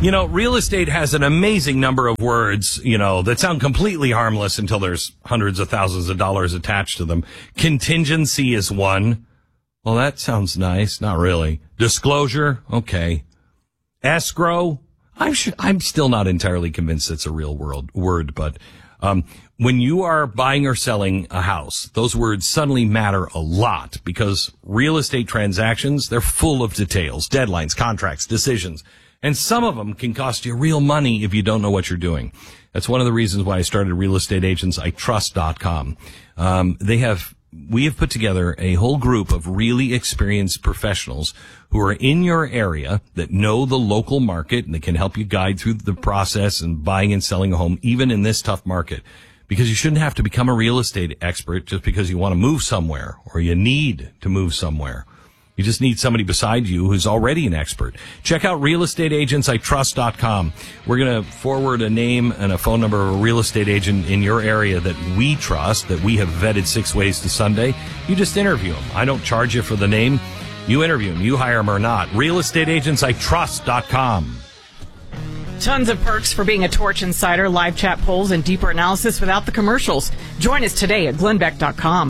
Real estate has an amazing number of words, that sound completely harmless until there's hundreds of thousands of dollars attached to them. Contingency is one. Well, that sounds nice. Not really. Disclosure. Okay. Escrow. I'm still not entirely convinced it's a real word, but, when you are buying or selling a house, those words suddenly matter a lot because real estate transactions, they're full of details, deadlines, contracts, decisions. And some of them can cost you real money if you don't know what you're doing. That's one of the reasons why I started realestateagentsitrust.com. We have put together a whole group of really experienced professionals who are in your area that know the local market and that can help you guide through the process and buying and selling a home, even in this tough market. Because you shouldn't have to become a real estate expert just because you want to move somewhere or you need to move somewhere. You just need somebody beside you who's already an expert. Check out realestateagentsitrust.com. We're going to forward a name and a phone number of a real estate agent in your area that we trust, that we have vetted 6 ways to Sunday. You just interview them. I don't charge you for the name. You interview them. You hire them or not. realestateagentsitrust.com. Tons of perks for being a Torch Insider, live chat polls, and deeper analysis without the commercials. Join us today at glenbeck.com.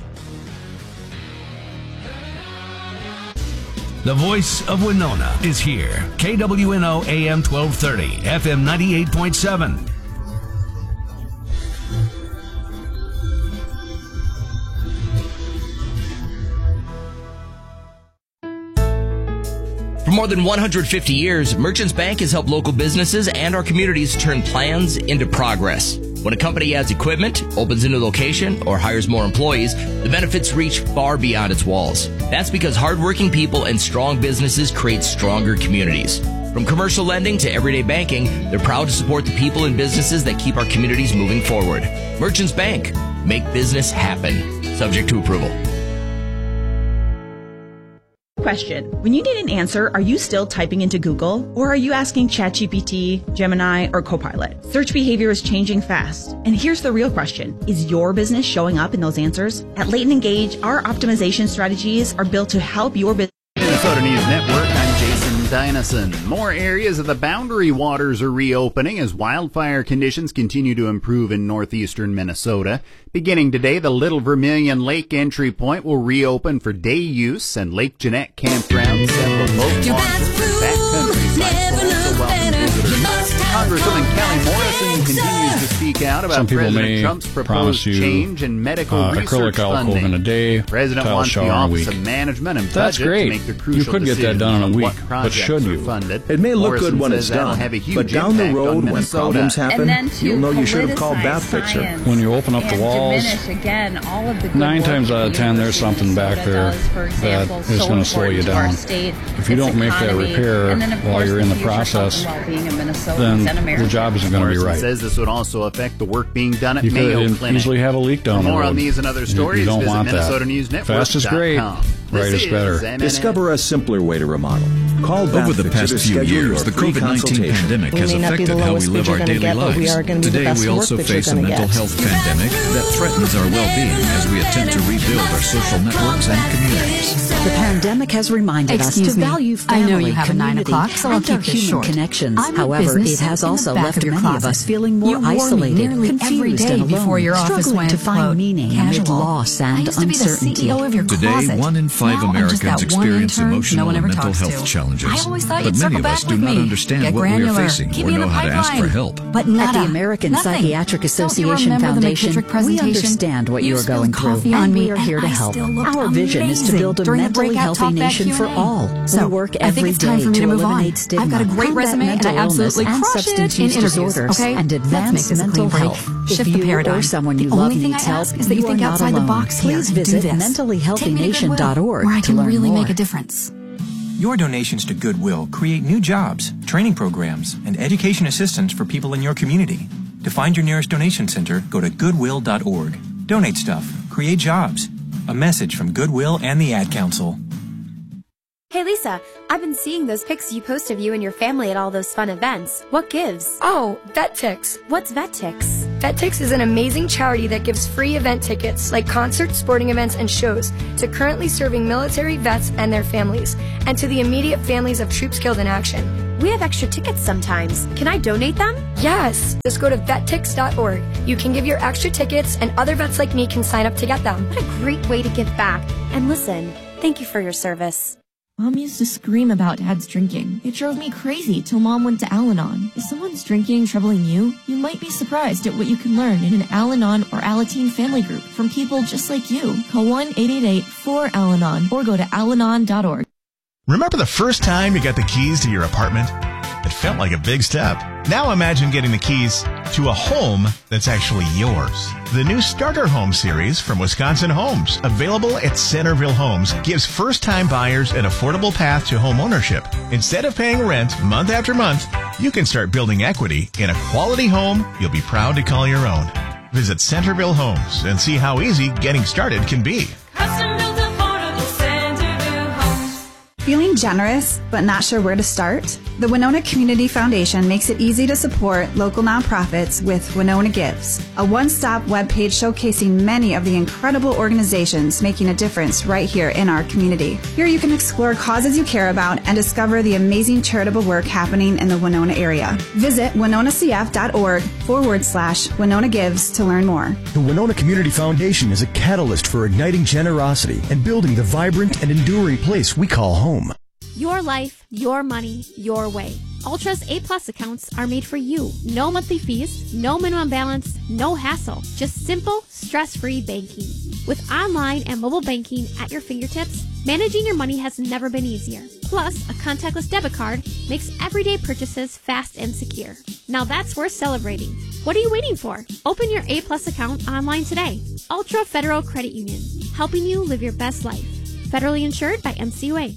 The voice of Winona is here. KWNO AM 1230, FM 98.7. For more than 150 years, Merchants Bank has helped local businesses and our communities turn plans into progress. When a company adds equipment, opens a new location, or hires more employees, the benefits reach far beyond its walls. That's because hardworking people and strong businesses create stronger communities. From commercial lending to everyday banking, they're proud to support the people and businesses that keep our communities moving forward. Merchants Bank. Make business happen. Subject to approval. Question. When you need an answer, are you still typing into Google? Or are you asking ChatGPT, Gemini, or Copilot? Search behavior is changing fast. And here's the real question. Is your business showing up in those answers? At Leighton Engage, our optimization strategies are built to help your business. Minnesota News Network, I'm Jason Dynison. More areas of the Boundary Waters are reopening as wildfire conditions continue to improve in northeastern Minnesota. Beginning today, the Little Vermilion Lake entry point will reopen for day use, and Lake Jeanette Campground, several boat launches, and backcountry sites will also welcome visitors. Congresswoman Kelly Morrison continues to speak out about President Trump's proposed change in medical research funding. In a day, the president wants the Office of Management and Budget to make the crucial you could get that done in a week, but should you? Funded. It may look good when it's done, but down the road when problems happen, you'll know you should have called Bath Fixer. When you open up the walls, 9 times out of 10 there's something back there that is going to slow you down. If you don't make that repair while you're in the process, then the job isn't going to be right. Says this would also affect the work being done at you Mayo could Clinic. Easily have a leak down the road. More on these and other stories, you don't visit want Minnesota that. News Network. Fast is great. Right is better. Discover a simpler way to remodel. Call Bath Over the Fixer past to few schedule years, your the free COVID-19 consultation. pandemic has affected how we live our daily lives. Today, we also face a mental health pandemic that threatens our well-being as we attempt to rebuild our social networks and communities. The pandemic has reminded us to value family, I know you have a 9 community, o'clock, so I'll and our keep this human short. connections. I'm in However, business it has in the also back left of your many of closet. us feeling more You wore me isolated, nearly every confused, day and alone, before your office struggling went, to find quote, meaning amid casual. loss I and used to be the uncertainty. CEO of your Today, closet. 1 in 5 Now I'm just Americans that one experience intern emotional no one and ever mental talks health to. challenges. I always thought But you'd many circle of us back do with not me. understand Get what we are granular. facing Keep or me in know the how to ask for pipeline. help. At But the nada. American Nothing. Psychiatric Don't you Association remember the Foundation, McKittrick we presentation? understand what You you're spilled going through, coffee and on we me, are here and to I help. still looked Our vision is to amazing build a during the mentally breakout healthy talk nation back for Q&A. all. So, We work I think every it's time day for me to to move on. eliminate stigma, I've got a great combat resume, and mental I absolutely illness and crush it substance in use interviews, disorders, okay? and Let's advance make this a mental clean break. health. Shift If the you paradigm. or someone you The love only thing needs I help, ask is that you are think not outside the alone. box here Please and do visit this. mentallyhealthynation.org where I to can learn really more. make a difference. Your donations to Goodwill create new jobs, training programs, and education assistance for people in your community. To find your nearest donation center, go to goodwill.org. Donate stuff. Create jobs. A message from Goodwill and the Ad Council. Hey Lisa, I've been seeing those pics you post of you and your family at all those fun events. What gives? Oh, VetTix. What's VetTix? VetTix is an amazing charity that gives free event tickets like concerts, sporting events, and shows to currently serving military vets and their families, and to the immediate families of troops killed in action. We have extra tickets sometimes. Can I donate them? Yes. Just go to vettix.org. You can give your extra tickets, and other vets like me can sign up to get them. What a great way to give back. And listen, thank you for your service. Mom used to scream about Dad's drinking. It drove me crazy till Mom went to Al-Anon. If someone's drinking troubling you, you might be surprised at what you can learn in an Al-Anon or Alateen family group from people just like you. Call 1-888-4-AL-ANON or go to alanon.org. Remember the first time you got the keys to your apartment? It felt like a big step. Now imagine getting the keys to a home that's actually yours. The new Starter Home series from Wisconsin Homes, available at Centerville Homes, gives first-time buyers an affordable path to home ownership. Instead of paying rent month after month, you can start building equity in a quality home you'll be proud to call your own. Visit Centerville Homes and see how easy getting started can be. Feeling generous but not sure where to start? The Winona Community Foundation makes it easy to support local nonprofits with Winona Gives, a one-stop webpage showcasing many of the incredible organizations making a difference right here in our community. Here you can explore causes you care about and discover the amazing charitable work happening in the Winona area. Visit winonacf.org/Winona Gives to learn more. The Winona Community Foundation is a catalyst for igniting generosity and building the vibrant and enduring place we call home. Your life, your money, your way. Ultra's A-Plus accounts are made for you. No monthly fees, no minimum balance, no hassle. Just simple, stress-free banking. With online and mobile banking at your fingertips, managing your money has never been easier. Plus, a contactless debit card makes everyday purchases fast and secure. Now that's worth celebrating. What are you waiting for? Open your A-Plus account online today. Ultra Federal Credit Union, helping you live your best life. Federally insured by MCUA.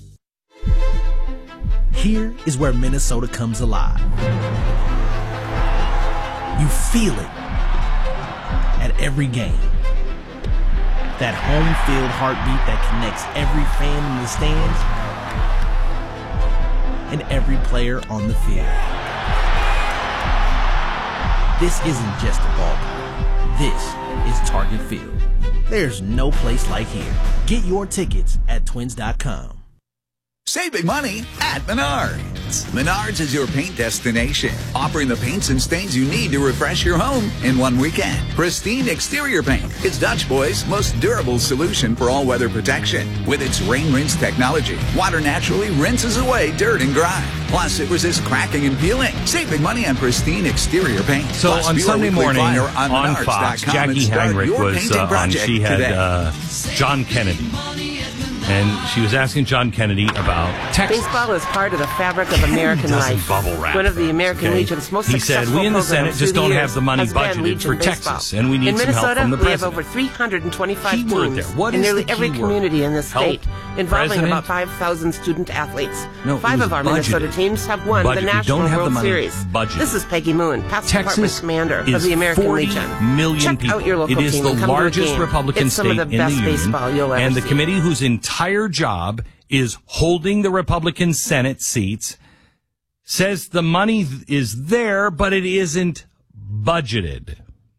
Here is where Minnesota comes alive. You feel it at every game. That home field heartbeat that connects every fan in the stands and every player on the field. This isn't just a ballpark. This is Target Field. There's no place like here. Get your tickets at twins.com. Save big money at Menards. Menards is your paint destination, offering the paints and stains you need to refresh your home in one weekend. Pristine Exterior Paint is Dutch Boy's most durable solution for all-weather protection. With its Rain Rinse technology, water naturally rinses away dirt and grime. Plus, it resists cracking and peeling. Save big money on Pristine Exterior Paint. So Plus, on Sunday morning on Fox, Jackie Heinrich was on. She had John Kennedy. And she was asking John Kennedy about Texas. Baseball is part of the fabric of American life. Bubble wrap One of the American Legion's most successful programs. He said, we in the Senate just don't have the money budgeted for Texas, and we need some help from the president. In Minnesota, we have over 325 teams in nearly every community in the state, involving about 5,000 student athletes. Five of our Minnesota teams have won the National World Series. This is Peggy Moon, past department commander of the American Legion. Million people. Check out your local team. It is the largest Republican state in the union, and the committee whose entire job is holding the Republican Senate seats says the money is there, but it isn't budgeted.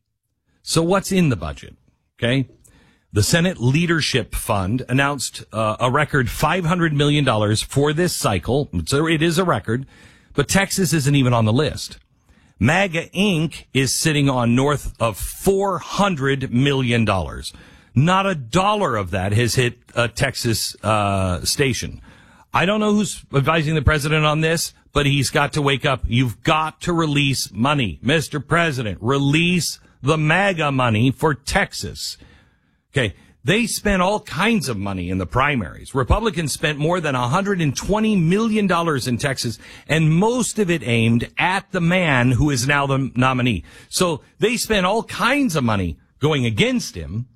So what's in the budget? Okay. The Senate Leadership Fund announced a record $500 million for this cycle. So it is a record, but Texas isn't even on the list. MAGA Inc. is sitting on north of $400 million. Not a dollar of that has hit a Texas station. I don't know who's advising the president on this, but he's got to wake up. You've got to release money. Mr. President, release the MAGA money for Texas. Okay. They spent all kinds of money in the primaries. Republicans spent more than $120 million in Texas, and most of it aimed at the man who is now the nominee. So they spent all kinds of money going against him.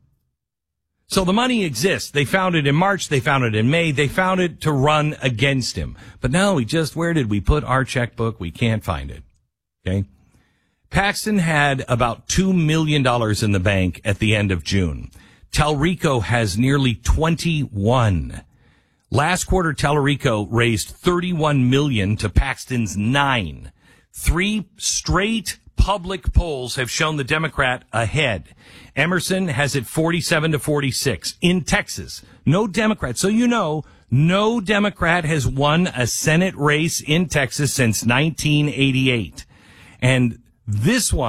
So the money exists. They found it in March. They found it in May. They found it to run against him. But now where did we put our checkbook? We can't find it. Okay. Paxton had about $2 million in the bank at the end of June. Telrico has nearly 21. Last quarter, Telrico raised $31 million to Paxton's $9. 3 straight public polls have shown the Democrat ahead. Emerson has it 47-46 in Texas. No Democrat. So no Democrat has won a Senate race in Texas since 1988. And this one